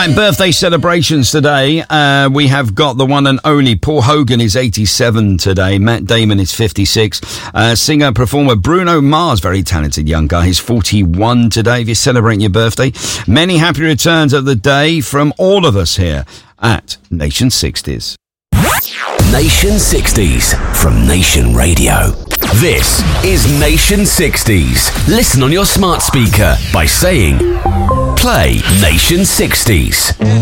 Right, birthday celebrations today. We have got the one and only Paul Hogan is 87 today. Matt Damon is 56. Singer-performer Bruno Mars, very talented young guy. He's 41 today if you're celebrating your birthday. Many happy returns of the day from all of us here at Nation 60s. Nation 60s from Nation Radio. This is Nation 60s. Listen on your smart speaker by saying, play Nation 60s.